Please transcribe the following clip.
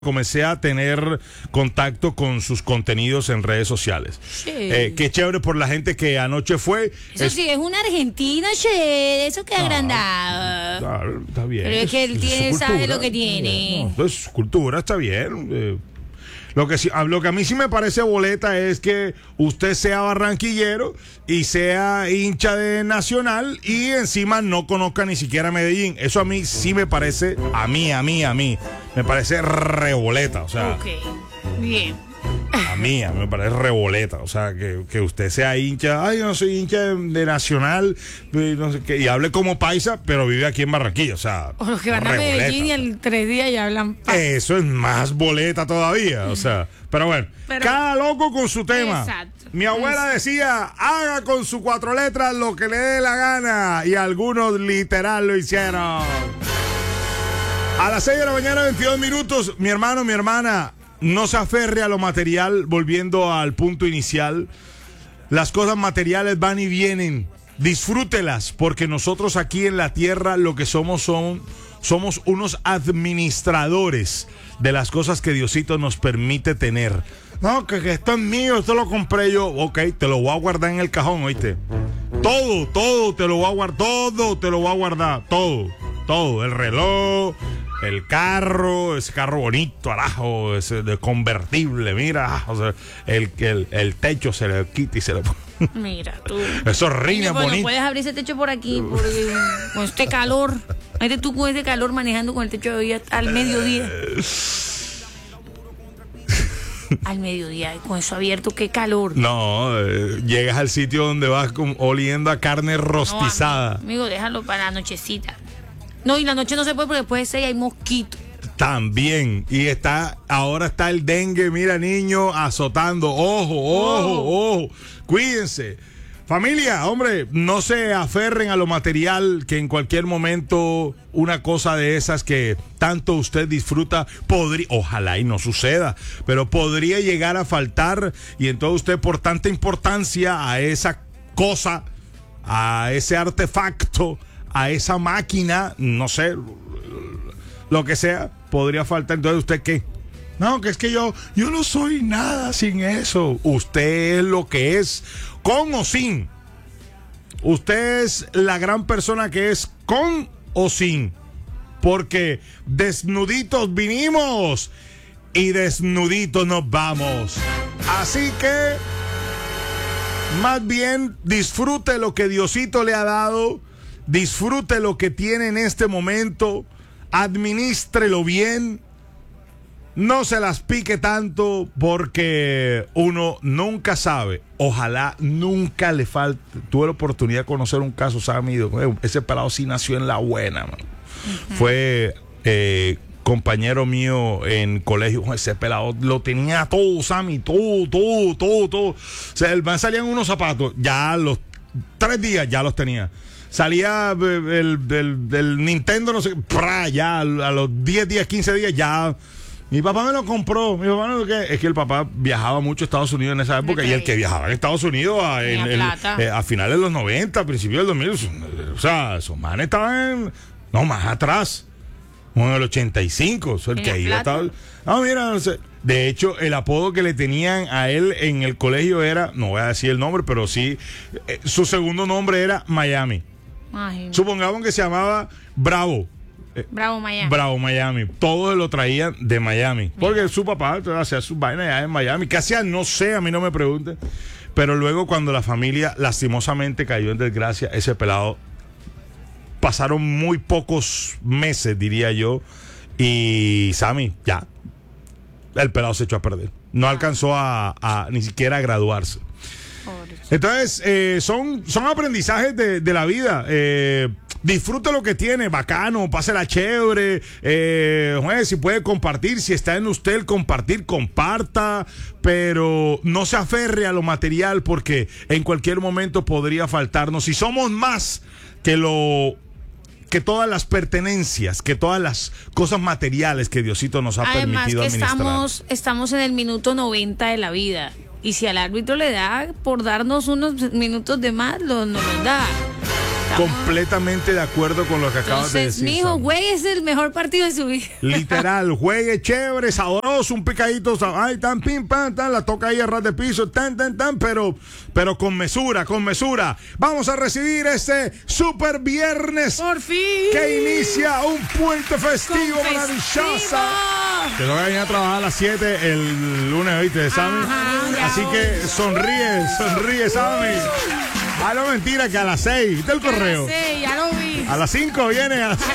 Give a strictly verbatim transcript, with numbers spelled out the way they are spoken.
comencé a tener contacto con sus contenidos en redes sociales. Sí. Eh, qué chévere por la gente que anoche fue. Eso es, sí, es un argentino, che, eso que agrandado. Claro, está bien. Pero es que él Es tiene, su sabe cultura. lo que tiene. No, entonces, su cultura está bien. Eh, Lo que, sí, lo que a mí sí me parece boleta es que usted sea barranquillero y sea hincha de Nacional y encima no conozca ni siquiera Medellín. Eso a mí sí me parece, a mí, a mí, a mí, me parece reboleta. O sea, Ok, bien. a mí, a mí me parece reboleta. O sea, que, que usted sea hincha, ay, yo no soy hincha de, de Nacional, y, no sé qué, y hable como paisa, pero vive aquí en Barranquilla. O sea, O los que van a reboleta. Medellín y en tres días ya hablan pa- Eso es más boleta todavía, o sea, pero bueno, Pero- cada loco con su tema. Exacto. Mi abuela decía, haga con sus cuatro letras lo que le dé la gana, y algunos literal lo hicieron. A las seis de la mañana, veintidós minutos, mi hermano, mi hermana, no se aferre a lo material, volviendo al punto inicial. Las cosas materiales van y vienen, disfrútelas, porque nosotros aquí en la tierra lo que somos son, somos unos administradores de las cosas que Diosito nos permite tener. No, que, que esto es mío, esto lo compré yo. Ok, te lo voy a guardar en el cajón, ¿oíste? Todo, todo te lo voy a guardar, todo te lo voy a guardar, todo, todo, el reloj, el carro, ese carro bonito, arajo, ese de convertible, mira, o sea, el, el, el techo se le quita y se le pone. Mira, tú. Esos rines Bueno, bonitos. puedes abrir ese techo por aquí, porque con este calor. Vete tú con ese calor manejando con el techo de día al mediodía. Al mediodía, con eso abierto, qué calor. No, eh, llegas al sitio donde vas con, oliendo a carne No, rostizada. amigo, amigo, déjalo para la nochecita. No, y la noche no se puede porque después de seis hay mosquitos. También. Y está, ahora está el dengue, mira, niño, azotando. Ojo, ojo, ojo. Cuídense. Familia, hombre, no se aferren a lo material, que en cualquier momento una cosa de esas que tanto usted disfruta, podría, ojalá y no suceda, pero podría llegar a faltar, y entonces usted por tanta importancia a esa cosa, a ese artefacto, a esa máquina, no sé, lo que sea, podría faltar. Entonces, ¿usted qué? No, que es que yo, yo no soy nada sin eso. Usted es lo que es, con o sin. Usted es la gran persona que es con o sin. Porque desnuditos vinimos y desnuditos nos vamos. Así que, más bien, disfrute lo que Diosito le ha dado. Disfrute lo que tiene en este momento. Administrelo bien. No se las pique tanto, porque uno nunca sabe. Ojalá nunca le falte. Tuve la oportunidad de conocer un caso, Sammy. Ese pelado sí nació en la buena, man. Uh-huh. Fue eh, compañero mío en colegio. Ese pelado lo tenía todo, Sammy. Todo, todo, todo, todo. O sea, el man salían unos zapatos. Ya los tres días ya los tenía. Salía el, del, del Nintendo, no sé, ¡pra! Ya a los diez días, quince días ya. Mi papá me lo compró. Mi papá no, ¿qué? Es que el papá viajaba mucho a Estados Unidos en esa época. Okay. Y el que viajaba en Estados Unidos a, en, el, eh, a finales de los noventa, a principios del dos mil, o sea, esos manes estaban, no, más atrás, en el ochenta y cinco. O sea, el que iba estaba. No, mira, no sé. De hecho, el apodo que le tenían a él en el colegio era, no voy a decir el nombre, pero sí, eh, su segundo nombre era Miami. Ay. Supongamos que se llamaba Bravo. Bravo Miami. Bravo Miami. Todos lo traían de Miami. Porque Mira. Su papá hacía sus vainas allá en Miami. ¿Qué hacía? No sé, a mí no me pregunten. Pero luego, cuando la familia lastimosamente cayó en desgracia, ese pelado, pasaron muy pocos meses, diría yo. Y Sammy, ya. El pelado se echó a perder. No alcanzó a, a ni siquiera a graduarse. Entonces, eh, son, son aprendizajes de, de la vida. Eh, disfrute lo que tiene, bacano, pásela chévere. Eh, joder, si puede compartir, si está en usted el compartir, comparta. Pero no se aferre a lo material, porque en cualquier momento podría faltarnos. Si somos más que lo... que todas las pertenencias, que todas las cosas materiales que Diosito nos ha Además, permitido que administrar. Estamos, estamos en el minuto noventa de la vida. Y si al árbitro le da por darnos unos minutos de más, lo, nos los da. completamente de acuerdo con lo que acabas de Entonces, decir. mijo, Sammy. güey, es el mejor partido de su vida. Literal, juegue chévere, sabroso, un picadito, sab- ay, tan, pim, pam, tan, la toca ahí a ras de piso, tan, tan, tan, pero, pero con mesura, con mesura. Vamos a recibir este super viernes Por fin. que inicia un puente festivo Con maravilloso. festivo. Te toca venir a trabajar a las siete el lunes, ¿viste, Sammy? Ajá, Así que sonríe, sonríe, Sammy. Ah, no, mentira, que a las seis, ¿viste el correo? Sí, ya lo vi. A las cinco viene a las